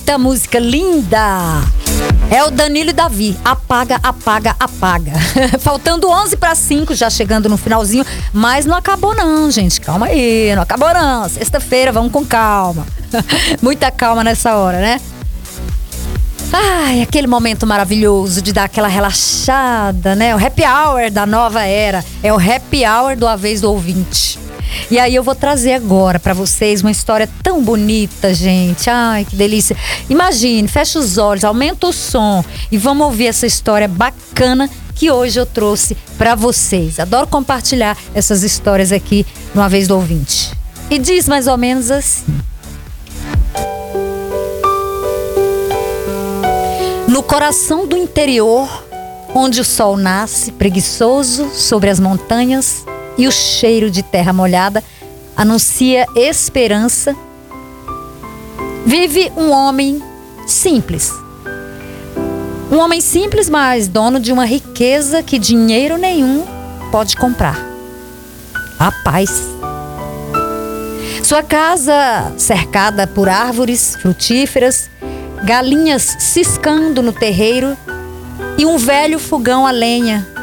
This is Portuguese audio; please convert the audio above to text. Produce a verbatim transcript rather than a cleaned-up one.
Eita, música linda! É o Danilo e Davi, apaga, apaga, apaga. Faltando onze para cinco, já chegando no finalzinho, mas não acabou não, gente, calma aí, não acabou não. Sexta-feira, vamos com calma. Muita calma nessa hora, né? Ai, aquele momento maravilhoso de dar aquela relaxada, né? O happy hour da nova era, é o happy hour do A Vez do Ouvinte. E aí eu vou trazer agora pra vocês uma história tão bonita, gente. Ai, que delícia. Imagine, fecha os olhos, aumenta o som e vamos ouvir essa história bacana que hoje eu trouxe pra vocês. Adoro compartilhar essas histórias aqui no A Vez do Ouvinte. E diz mais ou menos assim. No coração do interior, onde o sol nasce preguiçoso sobre as montanhas, e o cheiro de terra molhada anuncia esperança, vive um homem simples. Um homem simples, mas dono de uma riqueza que dinheiro nenhum pode comprar: a paz. Sua casa cercada por árvores frutíferas, galinhas ciscando no terreiro e um velho fogão a lenha